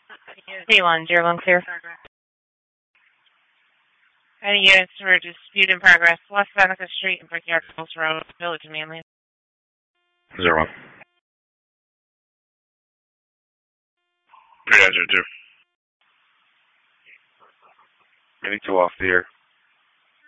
P1, 01 clear. Any units for dispute in progress. West Seneca Street and Brickyard Hills Road, Village of Manly. 01. 3-2. Any 2 off the air.